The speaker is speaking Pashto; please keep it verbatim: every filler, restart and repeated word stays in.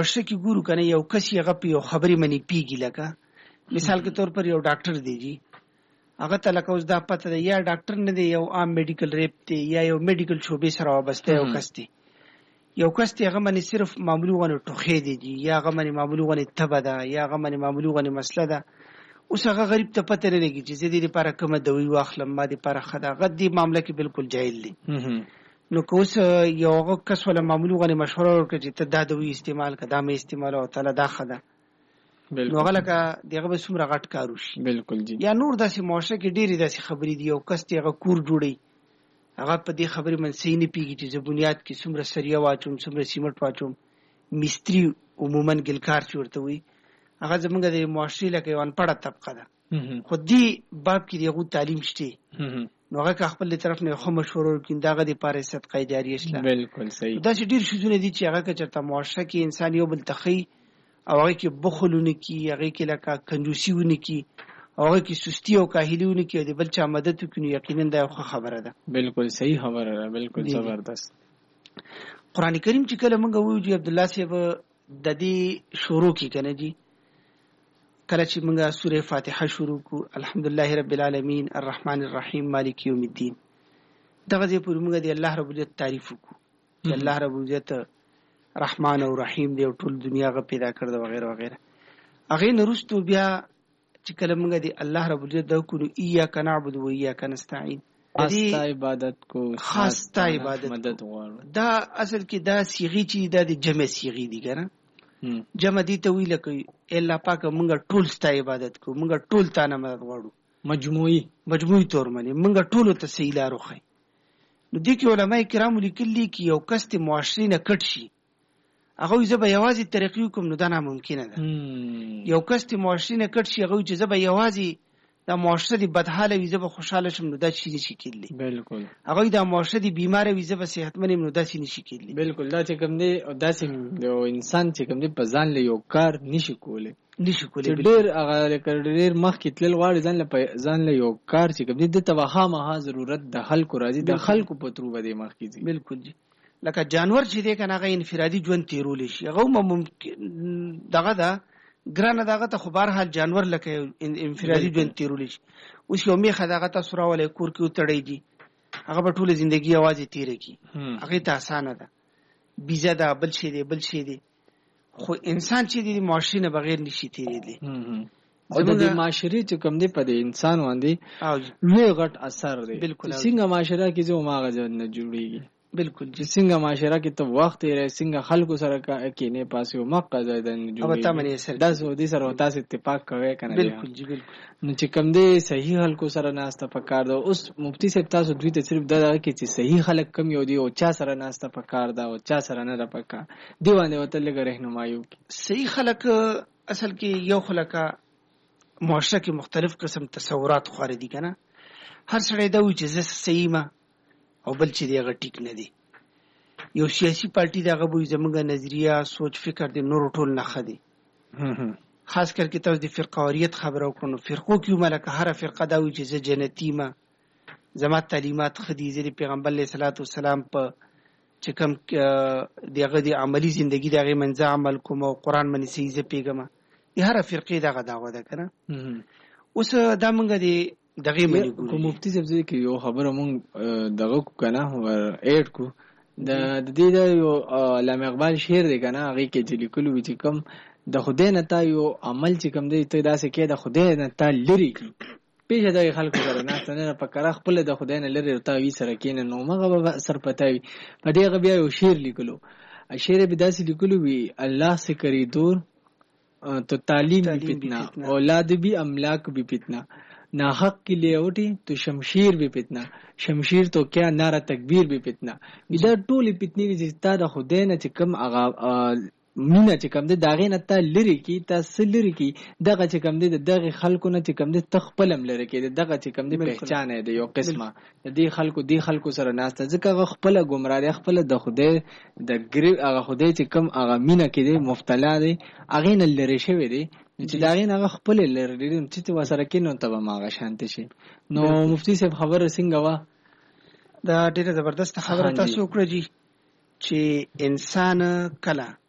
ورشه کې ګورو کنه یو کس یې غپ یو خبرې منی پیږي لکه مثال کے طور پر یو ډاکټر دی جی هغه ته لکه اوس دا پته ده یا ډاکټر نه دی یو عام میډیکل ریپ دی یا یو میډیکل شوبې سره وابسته یو کس دی یو کس دی هغه باندې صرف معمولی غو ټوخې دی جی یا هغه باندې معمولی غو تبه ده یا هغه باندې معمولی غو مسله ده اوس هغه غریب ته پته نه لګي چې دې لپاره کومه دوی واخلم ما دې لپاره خدا غدي معاملې کې بالکل جاهل دي نو کوس یو هغه کس ولا معمولی غو مشوره ورکړي چې ته دا دوی استعمال کړه دا مې استعمال او تعالی دا خدا نو هغه لکه دغه به څومره غټ کارو شي بالکل جی یا نور داسې معاشره کې ډېری داسې خبرې دي او کس ته هغه کور جوړي هغه په دې خبرې من صحیح نه پیږي چې بنیاد کې څومره سریه واچوم څومره سیمټ واچوم مستری عموما ګلکار چورته وي هغه زمونږ د معاشري لکه یو انپړه طبقه ده خو دې باب کې دغه تعلیم شته نو هغه خپل طرف نه خو مشورو کې دغه د پاره صدقه جاریه شله بالکل صحیح دا چې ډېر شوزونه دي چې هغه چرته معاشره کې انسان یو بل تخی او هغه کې بخلونه کی هغه کې لکه کنجوسیونه کی هغه کې سستی او کاهلیونه کی د بل چا مدد وکړي یقینا دا یو خبره ده بالکل صحیح خبره ده بالکل زبردست قران کریم چې کله موږ وایو چې عبد الله صاحب د دې شروع کی کنه جی کله چې موږ سوره فاتحه شروع کو الحمدلله رب العالمین الرحمن الرحیم مالک یوم الدین دغه دې پر موږ د الله رب العزت تعریف وکړو چې الله رب العزت رحمان او رحیم دی او ټول دنیا غ پیدا کړ دا وغیرہ وغیرہ هغه نورستو بیا چې کله موږ دی الله رب العزت د کو ایاک نعبد و ایاک نستعين خاصه عبادت کو خاصه عبادت مدد غواړو دا اصل کې دا صيغه چې د جمع صيغه دي ګره جمع دي ته ویل کوي الله پاک موږ ټول ست عبادت کو موږ ټول تا نه مدد غواړو مجموعي مجموعي تور باندې موږ ټول ته سیلا روخه نو دي کې علماء کرام لیکلي کې یو کس ته معاشري نه کټ شي هغه زبا یوازې طریقې کوم نو دا ناممکنه ده یو کس ته معاشري نه کټ شي هغه چې زبا یوازې دا معاشره دی بدحاله وي زبا خوشاله شم نو دا شي نشي کېدلی بالکل هغه دا معاشره دی بیمار وي زبا صحتمن نو دا شي نشي کېدلی بالکل دا چې کوم دی دا چې یو انسان چې کوم دی په ځان له یو کار نشي کولی نشي کولی ډېر هغه ډېر مخ کې تل غواړي ځان له ځان له یو کار چې کوم دی د توهمه ضرورت د خلکو راځي د خلکو په ترو باندې مخ کېږي بالکل جی لکه جانور چې دی کنه هغه انفرادي ژوند تیرول شي هغه ممکن دغه دا ګرانه دغه ته خو بهر حال جانور لکه انفرادي ژوند تیرول شي اوس یو میخه دغه تاسو راولې کور کې وتړی دي هغه په ټول ژوندۍ आवाज تیر کی هغه ته اسانه ده بیزه ده بل شي دی بل شي دی خو انسان چې دی ماشینه بغیر نشي تیرېدلی او د معاشري چې کوم دی په انسان باندې لوی غټ اثر دی څنګه معاشره کې جو ماغه نه جوړیږي بالکل چې څنګه معاشره کې ته وخت یې څنګه خلکو سره کې نه پاسو مقه زیدن جوړي او ته منې سره د سعودي سره تاسو اتفاق کوي کنه بالکل جی بالکل نو چې کوم دی صحیح خلکو سره ناسته پکار دا اوس مفتی صاحب تاسو دوی ته صرف دا کې چې صحیح خلک کم یو دی او چا سره ناسته پکار دا او چا سره نه پکار دیوانه وته لګ رهنمایو صحیح خلک اصل کې یو خلک معاشره کې مختلف قسم تصورات خوري دي کنه هر سړی دا وی چې زه صحیح ما او بل چې دیغه ټیک نه دی یو سیاسي پارټي دغه بوې زموږ نظریه سوچ فکر دی نور ټول نه خدي خاص کر کې تاسو د فرقواریت خبرو کړو فرقو کې ملک هر فرقه دا وی چې زه جنتی ما زما تعلیمات خدي زری پیغمبر علیه الصلاۃ والسلام په چې کوم دغه د عملی ژوندۍ دغه منځ عمل کوم او قران باندې صحیح پیغمبر هر فرقه دغه دعوه ده کنه اوس دا مونږ دی دغه منی کو مفتی صاحب زه کې یو خبره مونږ دغه کنه ور اډ کو د دې د یو علامه اقبال شعر دی کنه هغه کې چې لیکلو وی چې کوم د خدای نه تا یو عمل چې کوم دی ته داسې کې د خدای نه تا لری پیژه د خلکو سره نه ستنه په کار خپل د خدای نه لری تا وی سره کې نه نو مغه سر پتاوي په دې غبیا یو شعر لیکلو شعر به داسې لیکلو وی الله سے کری دور تو تعلیم بھی فتنہ اولاد بھی املاک بھی فتنہ ना हक की ले उठी तो शमशीर भी पितना शमशीर तो क्या नारा तकबीर भी पितना इधर टोली पितनी जिता द खुदे न चिकम आगा مینا چې کوم د داغې نه ته لري کی تاسو لري کی دغه چې کوم د دغه خلکو نه چې کوم د تخپلم لري کی دغه چې کوم د پہچان دی یو قسمه د دې خلکو دی خلکو سره ناسته ځکه خپل ګمراه خپل د خوده د ګری هغه خوده چې کوم هغه مینا کې دی مفتلا دی هغه نه لري شوی دی چې داغې نه خپل لري چې وسره کې نو ته ما غ شانت شي نو مفتی صاحب خبره څنګه وا دا ډیره زبردست خبره تاسو وکړه جی چې انسان کله